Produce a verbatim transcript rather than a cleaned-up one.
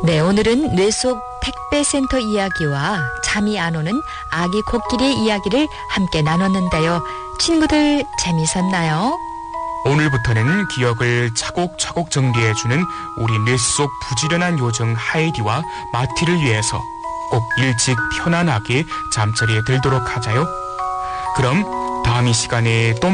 네, 오늘은 뇌 속 택배센터 이야기와 잠이 안 오는 아기 코끼리의 이야기를 함께 나눴는데요. 친구들 재미있었나요? 오늘부터는 기억을 차곡차곡 정리해주는 우리 뇌 속 부지런한 요정 하이디와 마티를 위해서 꼭 일찍 편안하게 잠자리에 들도록 하자요. 그럼 다음 이 시간에 또